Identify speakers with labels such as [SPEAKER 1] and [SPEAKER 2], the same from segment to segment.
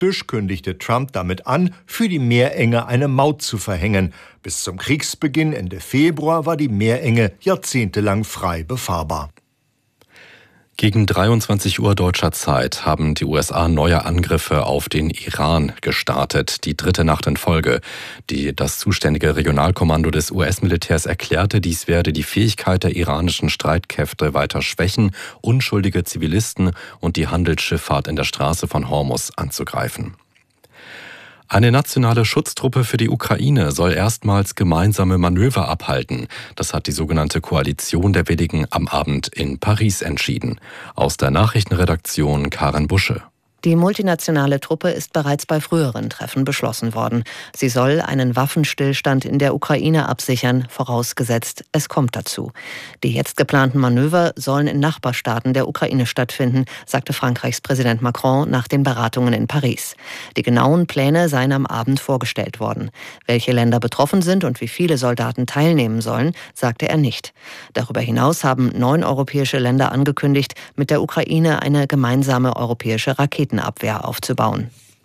[SPEAKER 1] Faktisch kündigte Trump damit an, für die Meerenge eine Maut zu verhängen. Bis zum Kriegsbeginn Ende Februar war die Meerenge jahrzehntelang frei befahrbar.
[SPEAKER 2] Gegen 23 Uhr deutscher Zeit haben die USA neue Angriffe auf den Iran gestartet, die dritte Nacht in Folge. Das zuständige Regionalkommando des US-Militärs erklärte, dies werde die Fähigkeit der iranischen Streitkräfte weiter schwächen, unschuldige Zivilisten und die Handelsschifffahrt in der Straße von Hormuz anzugreifen. Eine nationale Schutztruppe für die Ukraine soll erstmals gemeinsame Manöver abhalten. Das hat die sogenannte Koalition der Willigen am Abend in Paris entschieden. Aus der Nachrichtenredaktion Karen Busche.
[SPEAKER 3] Die multinationale Truppe ist bereits bei früheren Treffen beschlossen worden. Sie soll einen Waffenstillstand in der Ukraine absichern, vorausgesetzt, es kommt dazu. Die jetzt geplanten Manöver sollen in Nachbarstaaten der Ukraine stattfinden, sagte Frankreichs Präsident Macron nach den Beratungen in Paris. Die genauen Pläne seien am Abend vorgestellt worden. Welche Länder betroffen sind und wie viele Soldaten teilnehmen sollen, sagte er nicht. Darüber hinaus haben 9 europäische Länder angekündigt, mit der Ukraine eine gemeinsame europäische Raketenabwehr aufzubauen.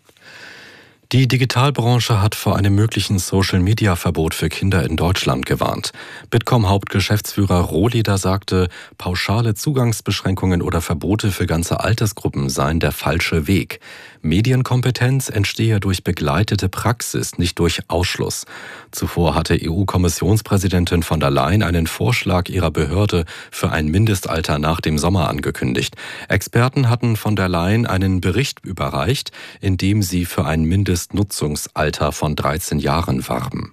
[SPEAKER 2] Die Digitalbranche hat vor einem möglichen Social-Media-Verbot für Kinder in Deutschland gewarnt. Bitkom-Hauptgeschäftsführer Rohleder sagte, pauschale Zugangsbeschränkungen oder Verbote für ganze Altersgruppen seien der falsche Weg. Medienkompetenz entstehe durch begleitete Praxis, nicht durch Ausschluss. Zuvor hatte EU-Kommissionspräsidentin von der Leyen einen Vorschlag ihrer Behörde für ein Mindestalter nach dem Sommer angekündigt. Experten hatten von der Leyen einen Bericht überreicht, in dem sie für ein Mindestnutzungsalter von 13 Jahren warben.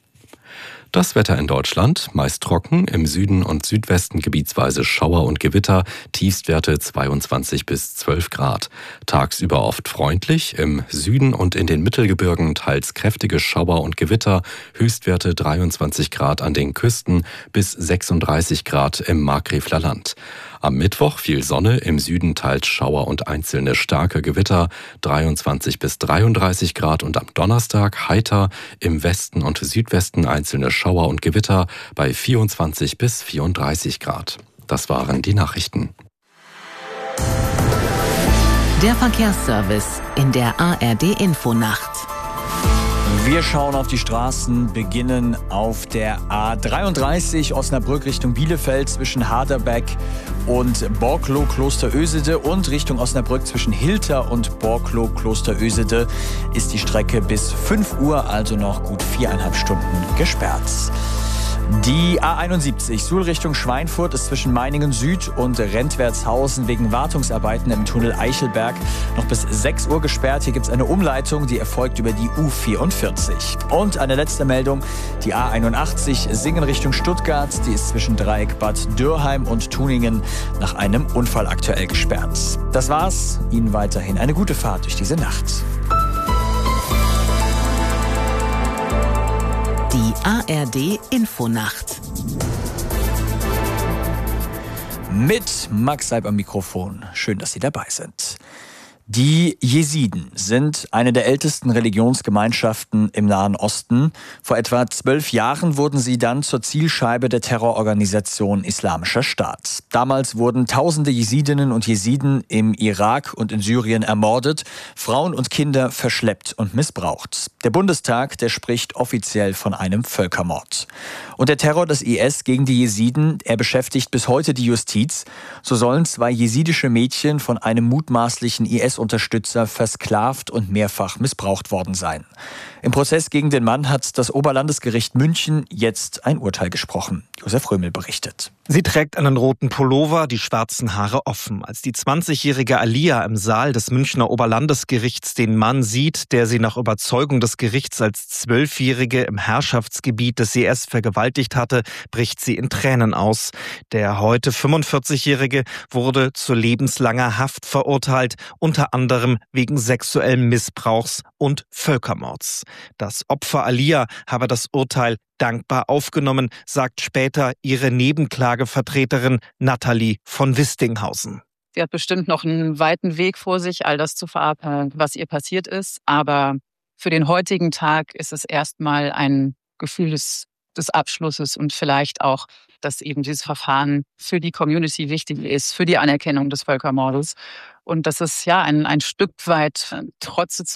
[SPEAKER 2] Das Wetter in Deutschland, meist trocken, im Süden und Südwesten gebietsweise Schauer und Gewitter, Tiefstwerte 22 bis 12 Grad. Tagsüber oft freundlich, im Süden und in den Mittelgebirgen teils kräftige Schauer und Gewitter, Höchstwerte 23 Grad an den Küsten bis 36 Grad im Markgräfler Land. Am Mittwoch viel Sonne, im Süden teils Schauer und einzelne starke Gewitter, 23 bis 33 Grad und am Donnerstag heiter, im Westen und Südwesten einzelne Schauer und Gewitter bei 24 bis 34 Grad. Das waren die Nachrichten.
[SPEAKER 4] Der Verkehrsservice in der ARD Infonacht.
[SPEAKER 5] Wir schauen auf die Straßen, beginnen auf der A33 Osnabrück Richtung Bielefeld zwischen Harderbeck und Borklow-Klosterösede und Richtung Osnabrück zwischen Hilter und Borklow-Klosterösede ist die Strecke bis 5 Uhr, also noch gut 4,5 Stunden gesperrt. Die A71 Suhl Richtung Schweinfurt ist zwischen Meiningen Süd und Rentwertshausen wegen Wartungsarbeiten im Tunnel Eichelberg noch bis 6 Uhr gesperrt. Hier gibt es eine Umleitung, die erfolgt über die U44. Und eine letzte Meldung, die A81 Singen Richtung Stuttgart, die ist zwischen Dreieck Bad Dürrheim und Tuningen nach einem Unfall aktuell gesperrt. Das war's. Ihnen weiterhin eine gute Fahrt durch diese Nacht.
[SPEAKER 4] Die ARD Infonacht.
[SPEAKER 5] Mit Max Seib am Mikrofon. Schön, dass Sie dabei sind. Die Jesiden sind eine der ältesten Religionsgemeinschaften im Nahen Osten. Vor etwa 12 Jahren wurden sie dann zur Zielscheibe der Terrororganisation Islamischer Staat. Damals wurden tausende Jesidinnen und Jesiden im Irak und in Syrien ermordet, Frauen und Kinder verschleppt und missbraucht. Der Bundestag, der spricht offiziell von einem Völkermord. Und der Terror des IS gegen die Jesiden, er beschäftigt bis heute die Justiz. So sollen 2 jesidische Mädchen von einem mutmaßlichen IS-Unterstützer versklavt und mehrfach missbraucht worden sein. Im Prozess gegen den Mann hat das Oberlandesgericht München jetzt ein Urteil gesprochen. Josef Römel berichtet.
[SPEAKER 6] Sie trägt einen roten Pullover, die schwarzen Haare offen. Als die 20-jährige Alia im Saal des Münchner Oberlandesgerichts den Mann sieht, der sie nach Überzeugung des Gerichts als 12-Jährige im Herrschaftsgebiet des IS vergewaltigt hatte, bricht sie in Tränen aus. Der heute 45-Jährige wurde zu lebenslanger Haft verurteilt, unter anderem wegen sexuellen Missbrauchs und Völkermords. Das Opfer Alia habe das Urteil dankbar aufgenommen, sagt später ihre Nebenklagevertreterin Nathalie von Wistinghausen.
[SPEAKER 7] Sie hat bestimmt noch einen weiten Weg vor sich, all das zu verarbeiten, was ihr passiert ist. Aber für den heutigen Tag ist es erstmal ein Gefühl des Abschlusses und vielleicht auch, dass eben dieses Verfahren für die Community wichtig ist, für die Anerkennung des Völkermordes. Und dass es ja ein Stück weit trotz